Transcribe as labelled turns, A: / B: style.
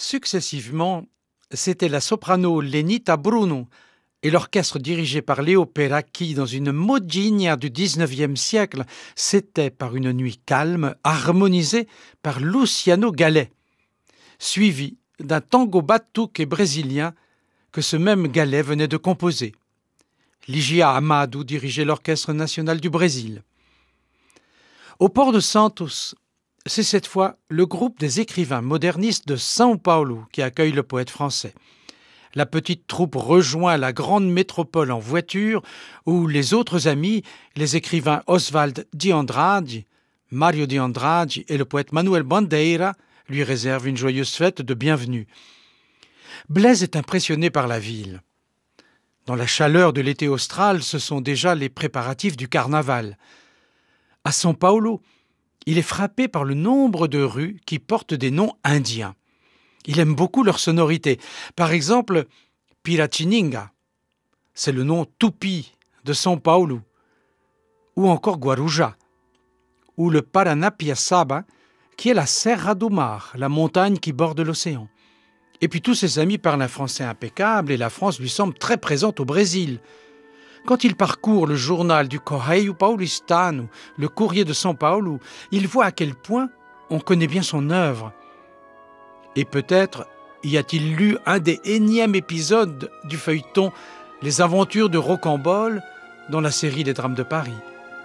A: Successivement, c'était la soprano Lenita Bruno et l'orchestre dirigé par Leo Pera qui, dans une Modugna du XIXe siècle, s'était, par une nuit calme, harmonisé par Luciano Gallet, suivi d'un tango batuque brésilien que ce même Gallet venait de composer. Ligia Amado dirigeait l'Orchestre national du Brésil. Au port de Santos, c'est cette fois le groupe des écrivains modernistes de São Paulo qui accueille le poète français. La petite troupe rejoint la grande métropole en voiture où les autres amis, les écrivains Oswald de Andrade, Mario de Andrade et le poète Manuel Bandeira lui réservent une joyeuse fête de bienvenue. Blaise est impressionné par la ville. Dans la chaleur de l'été austral, ce sont déjà les préparatifs du carnaval. À São Paulo, il est frappé par le nombre de rues qui portent des noms indiens. Il aime beaucoup leur sonorité. Par exemple, Piratininga, c'est le nom Tupi de São Paulo, ou encore Guarujá, ou le Paranapiacaba, qui est la Serra do Mar, la montagne qui borde l'océan. Et puis tous ses amis parlent un français impeccable et la France lui semble très présente au Brésil. Quand il parcourt le journal du Correio Paulistano, le courrier de São Paulo, il voit à quel point on connaît bien son œuvre. Et peut-être y a-t-il lu un des énièmes épisodes du feuilleton Les aventures de Rocambole dans la série des Drames de Paris.